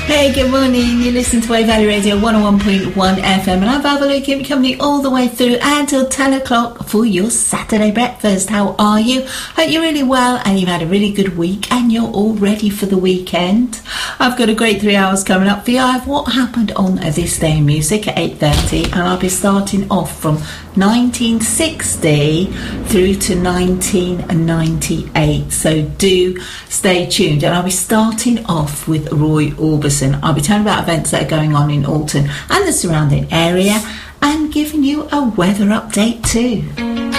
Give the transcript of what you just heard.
Hey, good morning. You listen to Wave Valley Radio 101.1 FM, and I'm Barbara, keeping company all the way through until 10 o'clock for your Saturday breakfast. How are you? Hope you're really well and you've had a really good week and you're all ready for the weekend. I've got a great 3 hours coming up for you. I have What Happened on This Day in Music at 8:30, and I'll be starting off from 1960 through to 1998. So do stay tuned, and I'll be starting off with Roy Orbison. I'll be telling about events that are going on in Alton and the surrounding area and giving you a weather update too.